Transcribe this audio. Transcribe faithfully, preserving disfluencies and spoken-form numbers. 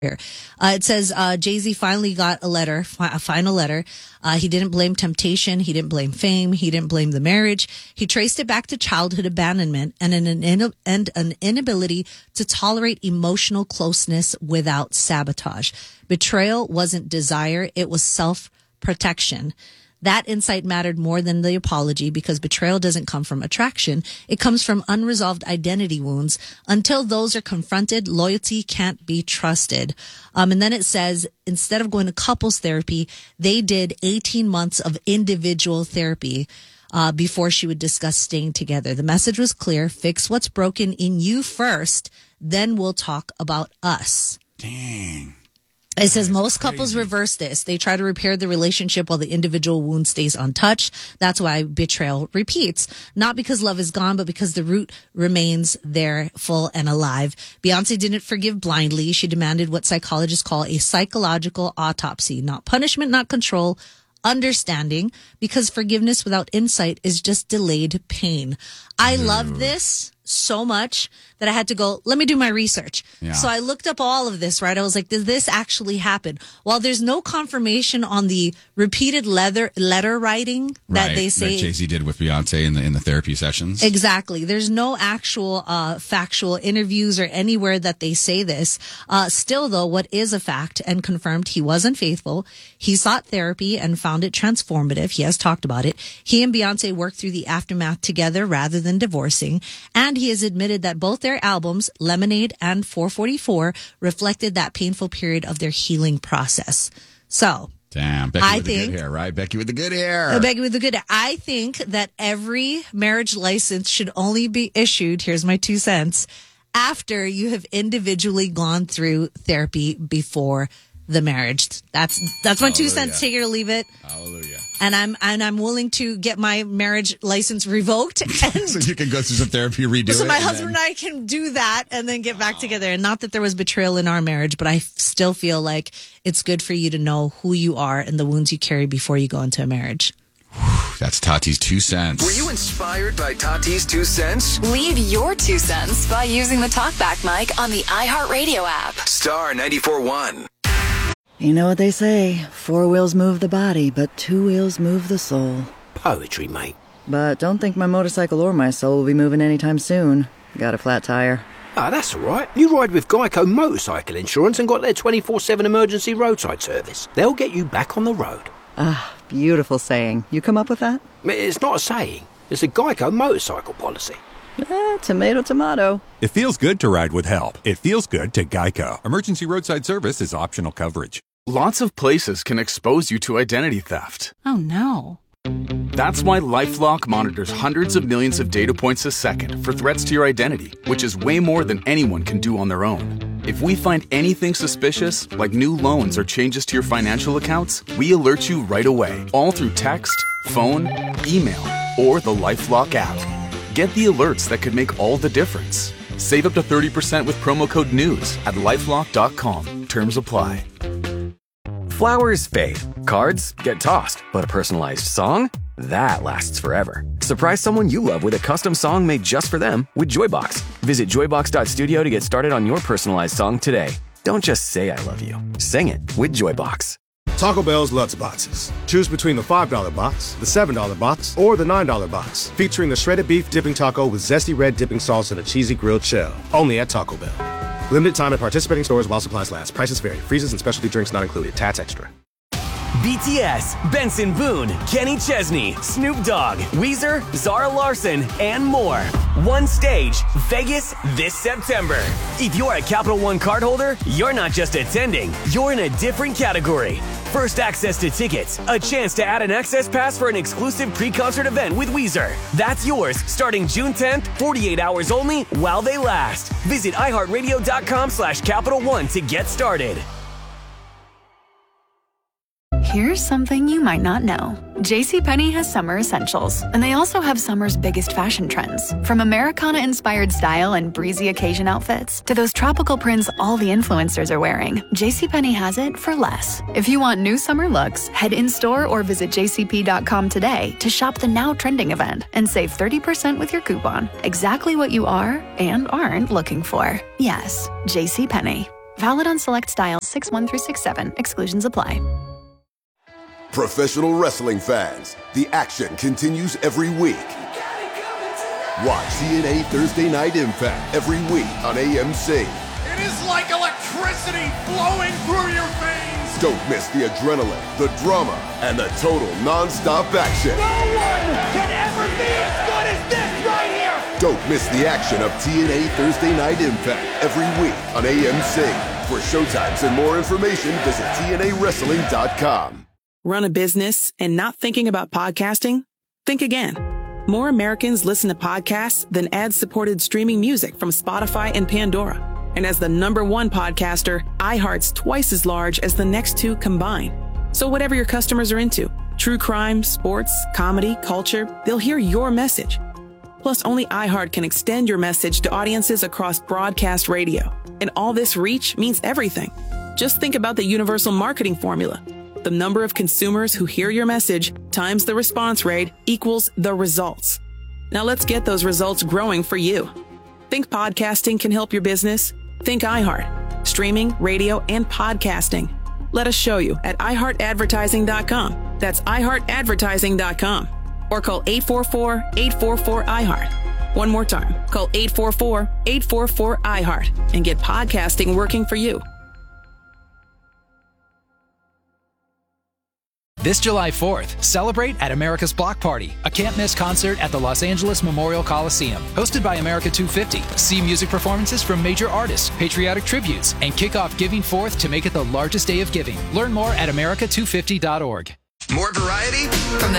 Here. Uh, it says uh, Jay-Z finally got a letter, fi- a final letter. Uh, he didn't blame temptation. He didn't blame fame. He didn't blame the marriage. He traced it back to childhood abandonment and an, an, and an inability to tolerate emotional closeness without sabotage. Betrayal wasn't desire. It was self-protection. That insight mattered more than the apology because betrayal doesn't come from attraction. It comes from unresolved identity wounds. Until those are confronted, loyalty can't be trusted. Um, and then it says, instead of going to couples therapy, they did eighteen months of individual therapy uh, before she would discuss staying together. The message was clear. Fix what's broken in you first, then we'll talk about us. Dang. It says most couples reverse this. They try to repair the relationship while the individual wound stays untouched. That's why betrayal repeats. Not because love is gone, but because the root remains there, full and alive. Beyonce didn't forgive blindly. She demanded what psychologists call a psychological autopsy. Not punishment, not control, understanding. Because forgiveness without insight is just delayed pain. I Ooh. love this so much that I had to go, let me do my research. Yeah. So I looked up all of this, right? I was like, did this actually happen? While there's no confirmation on the repeated letter, letter writing that right, they say. That Jay-Z did with Beyonce in the, in the therapy sessions. Exactly. There's no actual uh, factual interviews or anywhere that they say this. Uh, still, though, what is a fact and confirmed, he was unfaithful. He sought therapy and found it transformative. He has talked about it. He and Beyonce worked through the aftermath together rather than divorcing. And he has admitted that both their albums, Lemonade and four forty-four, reflected that painful period of their healing process. So, damn, Becky I with think, the good hair, right? Becky with the good hair. Uh, Becky with the good hair. I think that every marriage license should only be issued, here's my two cents, after you have individually gone through therapy before the marriage. That's that's my Hallelujah. two cents. Take it or leave it. Hallelujah. And I'm and I'm willing to get my marriage license revoked. And so you can go through some therapy, redo so it. my and husband then... and I can do that and then get back oh. together. And not that there was betrayal in our marriage, but I still feel like it's good for you to know who you are and the wounds you carry before you go into a marriage. That's Tati's two cents. Were you inspired by Tati's two cents? Leave your two cents by using the TalkBack mic on the iHeartRadio app. Star ninety-four point one. You know what they say, four wheels move the body, but two wheels move the soul. Poetry, mate. But don't think my motorcycle or my soul will be moving anytime soon. Got a flat tire. Ah, that's all right. You ride with Geico Motorcycle Insurance and got their twenty-four seven emergency roadside service. They'll get you back on the road. Ah, beautiful saying. You come up with that? It's not a saying. It's a Geico motorcycle policy. Ah, tomato, tomato. It feels good to ride with help. It feels good to Geico. Emergency roadside service is optional coverage. Lots of places can expose you to identity theft. Oh, no. That's why LifeLock monitors hundreds of millions of data points a second for threats to your identity, which is way more than anyone can do on their own. If we find anything suspicious, like new loans or changes to your financial accounts, we alert you right away, all through text, phone, email, or the LifeLock app. Get the alerts that could make all the difference. Save up to thirty percent with promo code NEWS at lifelock dot com. Terms apply. Flowers fade. Cards get tossed. But a personalized song? That lasts forever. Surprise someone you love with a custom song made just for them with Joybox. Visit joybox dot studio to get started on your personalized song today. Don't just say I love you. Sing it with Joybox. Taco Bell's Lutz Boxes. Choose between the five dollar box, the seven dollar box, or the nine dollar box. Featuring the shredded beef dipping taco with zesty red dipping sauce and a cheesy grilled shell. Only at Taco Bell. Limited time at participating stores while supplies last. Prices vary. Freezes and specialty drinks not included. Tats extra. B T S, Benson Boone, Kenny Chesney, Snoop Dogg, Weezer, Zara Larson, and more. One stage, Vegas this September. If you're a Capital One cardholder, you're not just attending, you're in a different category. First access to tickets, a chance to add an access pass for an exclusive pre-concert event with Weezer. That's yours starting June tenth, forty-eight hours only while they last. Visit iHeartRadio.com slash Capital One to get started. Here's something you might not know. JCPenney has summer essentials, and they also have summer's biggest fashion trends. From Americana-inspired style and breezy occasion outfits to those tropical prints all the influencers are wearing, JCPenney has it for less. If you want new summer looks, head in-store or visit j c p dot com today to shop the now trending event and save thirty percent with your coupon. Exactly what you are and aren't looking for. Yes, JCPenney. Valid on select styles six one through six seven. Exclusions apply. Professional wrestling fans, the action continues every week. Watch T N A Thursday Night Impact every week on A M C. It is like electricity flowing through your veins. Don't miss the adrenaline, the drama, and the total non-stop action. No one can ever be as good as this right here. Don't miss the action of T N A Thursday Night Impact every week on A M C. For showtimes and more information, visit T N A wrestling dot com. Run a business and not thinking about podcasting? Think again. More Americans listen to podcasts than ad-supported streaming music from Spotify and Pandora. And as the number one podcaster, iHeart's twice as large as the next two combined. So whatever your customers are into, true crime, sports, comedy, culture, they'll hear your message. Plus, only iHeart can extend your message to audiences across broadcast radio. And all this reach means everything. Just think about the universal marketing formula. The number of consumers who hear your message times the response rate equals the results. Now let's get those results growing for you. Think podcasting can help your business? Think iHeart. Streaming, radio, and podcasting. Let us show you at i heart advertising dot com. That's i heart advertising dot com. Or call eight four four, eight four four, I heart. One more time. Call eight four four, eight four four, I heart and get podcasting working for you. This July fourth, celebrate at America's Block Party, a can't-miss concert at the Los Angeles Memorial Coliseum. Hosted by America two fifty, see music performances from major artists, patriotic tributes, and kick off Giving Fourth to make it the largest day of giving. Learn more at america two fifty dot org. More variety from the